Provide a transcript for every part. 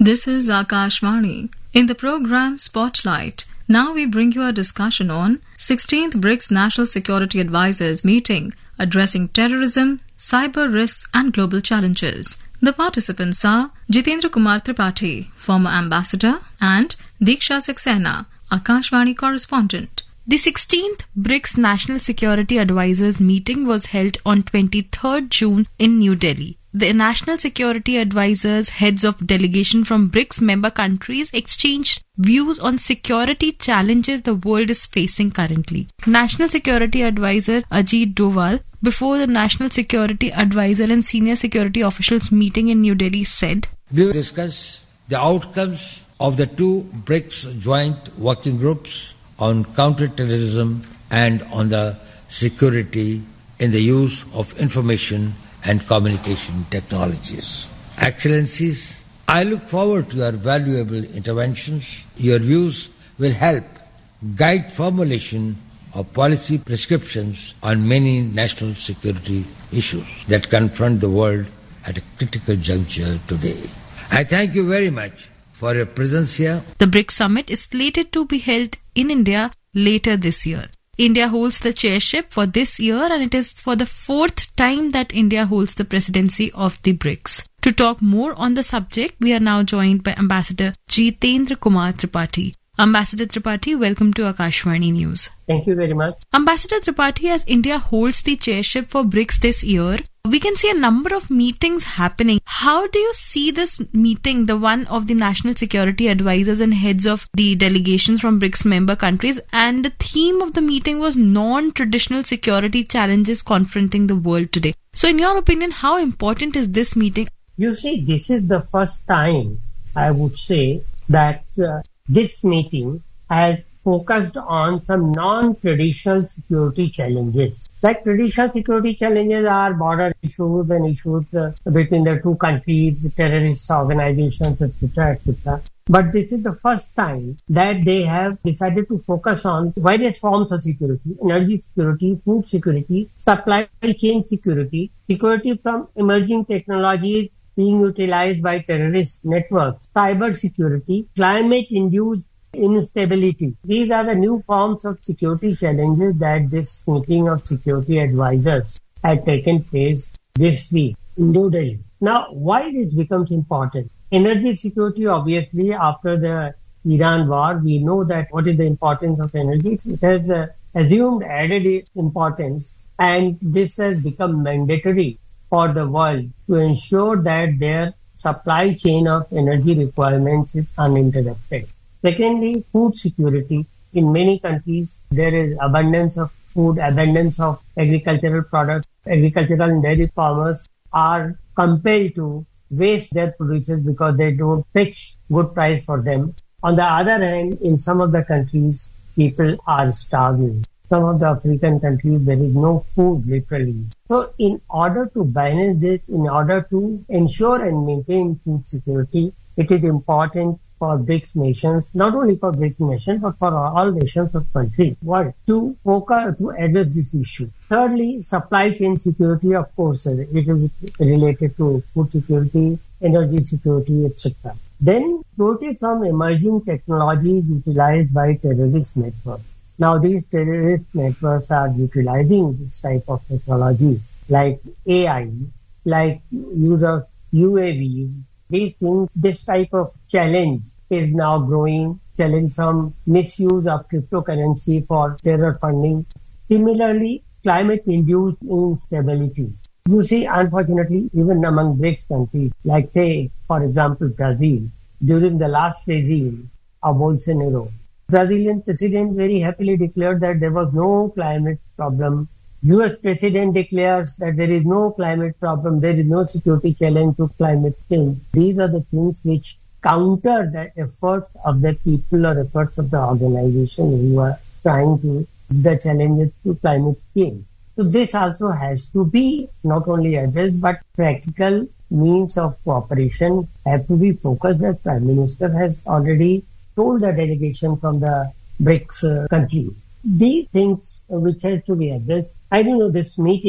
This is Akashvani. In the program Spotlight, now we bring you a discussion on 16th BRICS National Security Advisors Meeting, addressing terrorism, cyber risks and global challenges. The participants are Jitendra Kumar Tripathi, former ambassador, and Diksha Saxena, Akashvani correspondent. The 16th BRICS National Security Advisors meeting was held on 23rd June in New Delhi. The National Security Advisors, heads of delegation from BRICS member countries, exchanged views on security challenges the world is facing currently. National Security Advisor Ajit Doval, before the National Security Advisor and senior security officials meeting in New Delhi, said, "We will discuss the outcomes of the two BRICS joint working groups on counter-terrorism and on the security in the use of information and communication technologies. Excellencies, I look forward to your valuable interventions. Your views will help guide formulation of policy prescriptions on many national security issues that confront the world at a critical juncture today. I thank you very much for your presence here." The BRICS summit is slated to be held in India later this year. India holds the chairship for this year, and it is for the 4th time that India holds the presidency of the BRICS. To talk more on the subject, we are now joined by Ambassador Jitendra Kumar Tripathi. Ambassador Tripathi, welcome to Akashvani News. Thank you very much. Ambassador Tripathi, as India holds the chairship for BRICS this year, we can see a number of meetings happening. How do you see this meeting, the one of the National Security Advisors and heads of the delegations from BRICS member countries? And the theme of the meeting was non-traditional security challenges confronting the world today. So in your opinion, how important is this meeting? You see, this is the first time, I would say, that this meeting has focused on some non-traditional security challenges. Like traditional security challenges are border issues and issues between the two countries, terrorist organizations, etc., etc. But this is the first time that they have decided to focus on various forms of security: energy security, food security, supply chain security, security from emerging technologies being utilized by terrorist networks, cyber security, climate-induced instability. These are the new forms of security challenges that this meeting of security advisors had taken place this week in New Delhi. Now, why this becomes important? Energy security, obviously, after the Iran war, we know that what is the importance of energy. It has assumed added importance, and this has become mandatory for the world to ensure that their supply chain of energy requirements is uninterrupted. Secondly, food security. In many countries, there is abundance of food, abundance of agricultural products. Agricultural and dairy farmers are compelled to waste their produces because they don't fetch good price for them. On the other hand, in some of the countries, people are starving. Some of the African countries, there is no food, literally. So in order to balance this, in order to ensure and maintain food security, it is important for BRICS nations, not only for BRICS nations, but for all nations of countries, to focus, to address this issue. Thirdly, supply chain security, of course, it is related to food security, energy security, etc. Then, security from emerging technologies utilized by terrorist networks. Now, these terrorist networks are utilizing this type of technologies like AI, like use of UAVs. These things, this type of challenge is now growing, challenge from misuse of cryptocurrency for terror funding. Similarly, climate-induced instability. You see, unfortunately, even among BRICS countries, like say, for example, Brazil, during the last regime of Bolsonaro, Brazilian president very happily declared that there was no climate problem. US president declares that there is no climate problem, there is no security challenge to climate change. These are the things which counter the efforts of the people or efforts of the organization who are trying to the challenges to climate change. So this also has to be not only addressed, but practical means of cooperation have to be focused. The Prime Minister has already told the delegation from the BRICS countries. These things which has to be addressed. I don't know, this meeting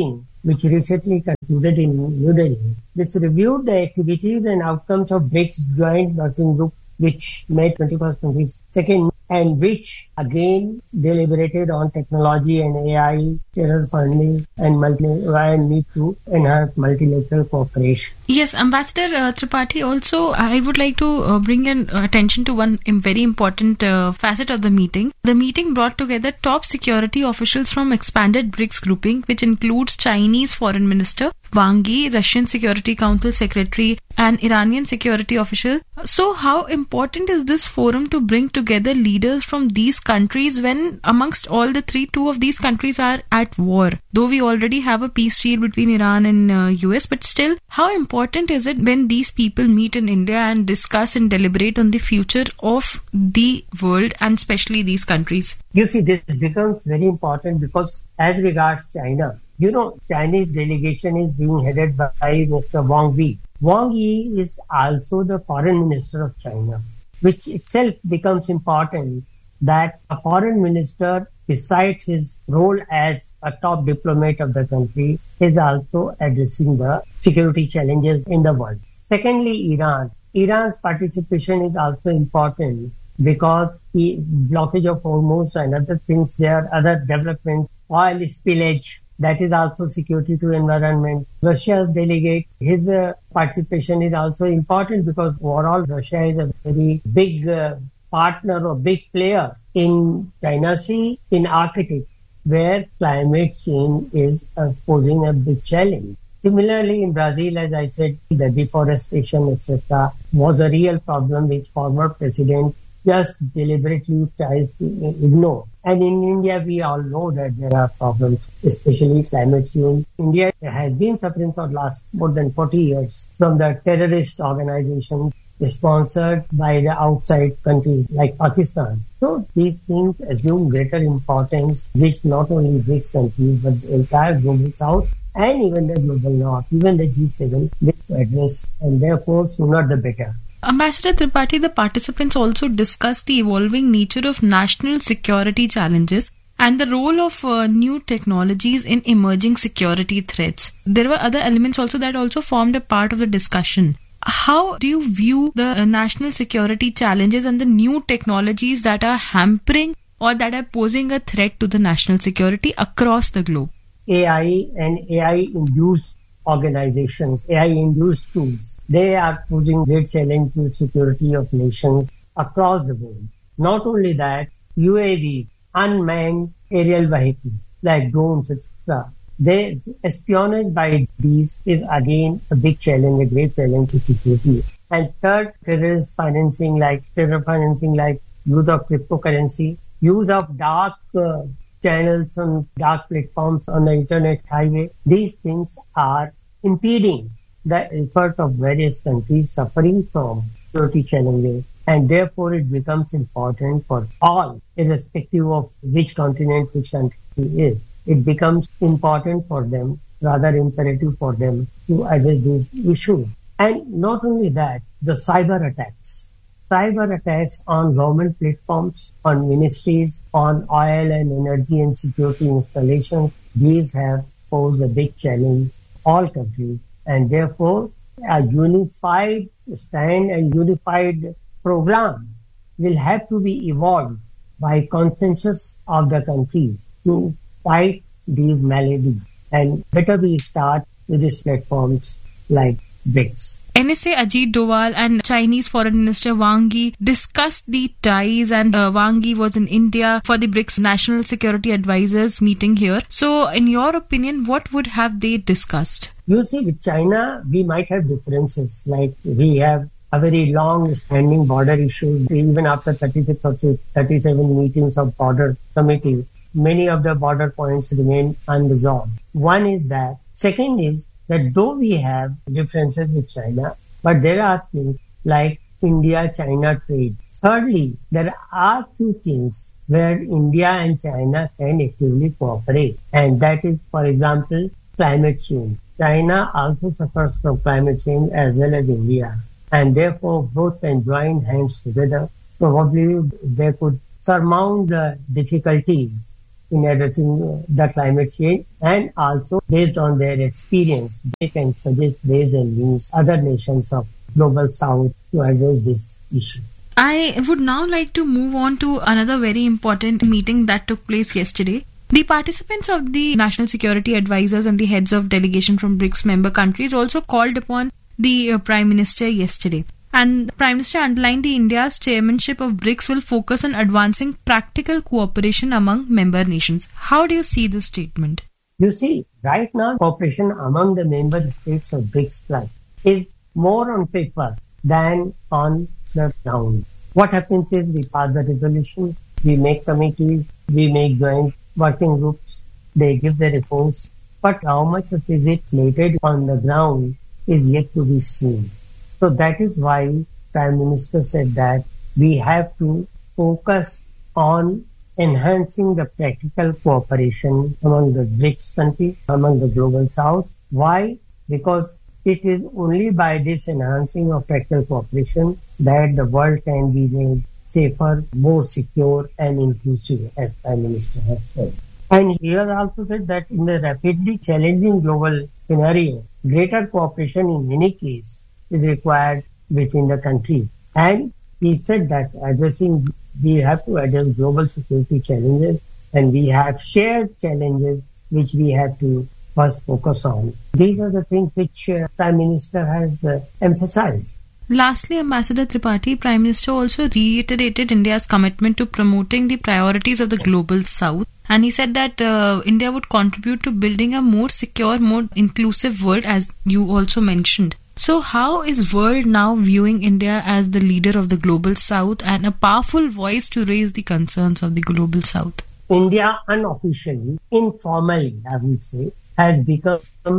which recently concluded in New Delhi. This reviewed the activities and outcomes of BRICS Joint Working Group, which met 21st and 22nd, and which again deliberated on technology and AI, terror funding, and need to enhance multilateral cooperation. Yes, Ambassador Tripathi, also I would like to bring your attention to one very important facet of the meeting. The meeting brought together top security officials from expanded BRICS grouping, which includes Chinese Foreign Minister Wang Yi, Russian Security Council Secretary, and Iranian security official. So how important is this forum to bring together leaders from these countries when amongst all the three, two of these countries are at war? Though we already have a peace deal between Iran and US, but still, how important is it when these people meet in India and discuss and deliberate on the future of the world and especially these countries? You see, this becomes very important because as regards China, Chinese delegation is being headed by Mr. Wang Yi. Wang Yi is also the foreign minister of China, which itself becomes important that a foreign minister, besides his role as a top diplomat of the country, is also addressing the security challenges in the world. Secondly, Iran. Iran's participation is also important because the blockage of Hormuz and other things there, other developments, oil spillage, that is also security to environment. Russia's delegate, his participation is also important because overall Russia is a very big partner or big player in China Sea, in Arctic, where climate change is posing a big challenge. Similarly, in Brazil, as I said, the deforestation, etc., was a real problem which former president just deliberately tries to ignore. And in India, we all know that there are problems, especially climate change. India has been suffering for the last more than 40 years from the terrorist organizations sponsored by the outside countries like Pakistan. So these things assume greater importance, which not only BRICS countries, but the entire global south and even the global north, even the G7 will address, and therefore sooner the better. Ambassador Tripathi, the participants also discussed the evolving nature of national security challenges and the role of new technologies in emerging security threats. There were other elements also that also formed a part of the discussion. How do you view the national security challenges and the new technologies that are hampering or that are posing a threat to the national security across the globe? AI and AI-induced organizations, AI-induced tools, they are posing great challenge to security of nations across the world. Not only that, UAV, unmanned aerial vehicles like drones, etc., the espionage by these is again a big challenge, a great challenge to security. And third, terror financing like use of cryptocurrency, use of dark channels on dark platforms on the internet highway. These things are impeding the effort of various countries suffering from security challenges. And therefore it becomes important for all, irrespective of which continent, which country is. It becomes important for them, rather imperative for them to address this issue. And not only that, the cyber attacks on government platforms, on ministries, on oil and energy and security installations, these have posed a big challenge all countries. And therefore, a unified stand, a unified program will have to be evolved by consensus of the countries to fight these maladies. And better we start with these platforms like BRICS. NSA Ajit Doval and Chinese Foreign Minister Wang Yi discussed the ties, and Wang Yi was in India for the BRICS National Security Advisors meeting here. So in your opinion, what would have they discussed? You see, with China, we might have differences. Like we have a very long-standing border issue. Even after 36 or 37 meetings of border committee, many of the border points remain unresolved. One is that. Second is that though we have differences with China, but there are things like India-China trade. Thirdly, there are few things where India and China can actively cooperate. And that is, for example, climate change. China also suffers from climate change as well as India. And therefore, both can join hands together. Probably they could surmount the difficulties in addressing the climate change, and also based on their experience, they can suggest ways and means other nations of Global South to address this issue. I would now like to move on to another very important meeting that took place yesterday. The participants of the National Security Advisors and the heads of delegation from BRICS member countries also called upon the Prime Minister yesterday. And the Prime Minister underlined the India's chairmanship of BRICS will focus on advancing practical cooperation among member nations. How do you see this statement? You see, right now, cooperation among the member states of BRICS Plus is more on paper than on the ground. What happens is we pass the resolution, we make committees, we make joint working groups, they give the reports, but how much of it is related on the ground is yet to be seen. So that is why Prime Minister said that we have to focus on enhancing the practical cooperation among the BRICS countries, among the Global South. Why? Because it is only by this enhancing of practical cooperation that the world can be made safer, more secure and inclusive, as Prime Minister has said. And he has also said that in the rapidly challenging global scenario, greater cooperation in many cases is required between the countries. And he said that we have to address global security challenges, and we have shared challenges which we have to first focus on. These are the things which Prime Minister has emphasized. Lastly, Ambassador Tripathi, Prime Minister also reiterated India's commitment to promoting the priorities of the Global South. And he said that India would contribute to building a more secure, more inclusive world, as you also mentioned. So how is world now viewing India as the leader of the Global South and a powerful voice to raise the concerns of the Global South? India unofficially, informally, I would say, has become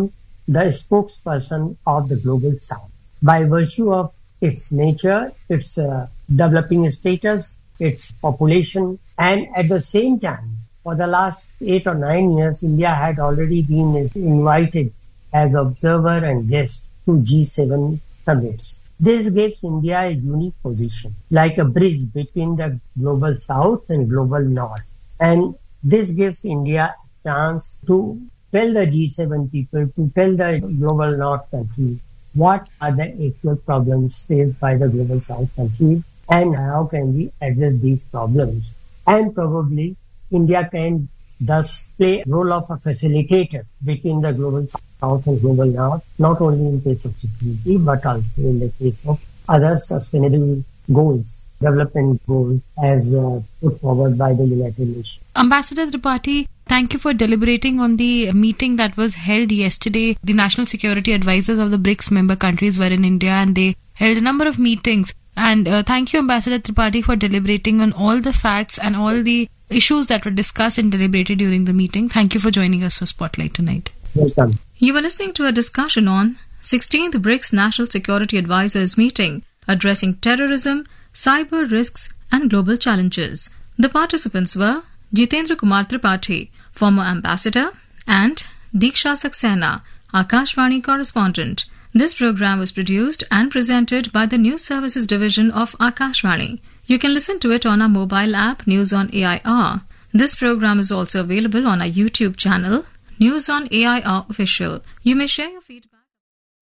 the spokesperson of the Global South by virtue of its nature, its developing status, its population, and at the same time, for the last 8 or 9 years, India had already been invited as observer and guest to G7 summits. This gives India a unique position, like a bridge between the Global South and Global North. And this gives India a chance to tell the G7 people, to tell the Global North countries what are the actual problems faced by the Global South countries and how can we address these problems. And probably India can thus play a role of a facilitator between the Global South and Global North, not only in case of security, but also in the case of other sustainable goals, development goals, as put forward by the United Nations. Ambassador Tripathi, thank you for deliberating on the meeting that was held yesterday. The National Security Advisors of the BRICS member countries were in India and they held a number of meetings. And thank you, Ambassador Tripathi, for deliberating on all the facts and all the issues that were discussed and deliberated during the meeting. Thank you for joining us for Spotlight tonight. Welcome. You were listening to a discussion on 16th BRICS National Security Advisors Meeting, addressing terrorism, cyber risks and global challenges. The participants were Jitendra Kumar Tripathi, former ambassador, and Diksha Saxena, Akashvani correspondent. This program was produced and presented by the News Services Division of Akashvani. You can listen to it on our mobile app, News on AIR. This program is also available on our YouTube channel, News on AIR Official. You may share your feedback.